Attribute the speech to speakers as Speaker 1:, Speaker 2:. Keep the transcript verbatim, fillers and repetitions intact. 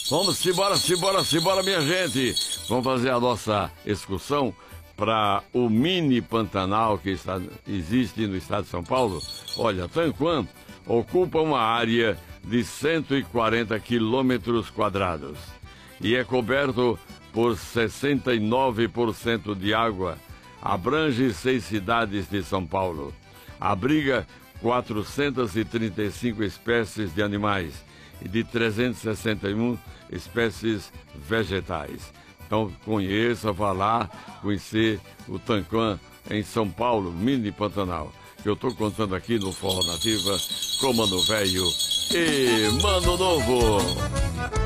Speaker 1: Vamos embora, embora, embora, minha gente. Vamos fazer a nossa excursão para o mini Pantanal que está, existe no estado de São Paulo. Olha, Tanquã ocupa uma área de cento e quarenta quilômetros quadrados e é coberto por sessenta e nove por cento de água. Abrange seis cidades de São Paulo. Abriga quatrocentas e trinta e cinco espécies de animais e de trezentas e sessenta e uma espécies vegetais. Então conheça, vá lá conhecer o Tanquã em São Paulo, mini Pantanal, que eu estou contando aqui no Forró Nativa com Mano Velho e Mano Novo.